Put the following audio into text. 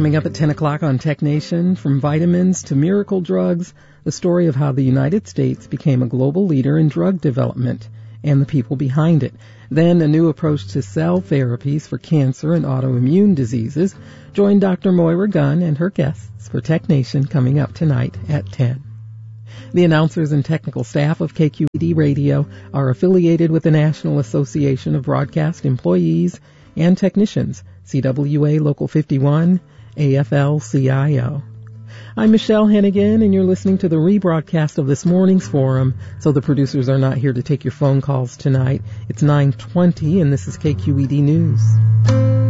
Coming up at 10 o'clock on Tech Nation, from vitamins to miracle drugs, the story of how the United States became a global leader in drug development and the people behind it. Then a new approach to cell therapies for cancer and autoimmune diseases. Join Dr. Moira Gunn and her guests for Tech Nation coming up tonight at 10. The announcers and technical staff of KQED Radio are affiliated with the National Association of Broadcast Employees and Technicians, CWA Local 51, AFL-CIO. I'm Michelle Hennigan, and you're listening to the rebroadcast of this morning's forum, so the producers are not here to take your phone calls tonight. It's 9:20, and this is KQED News.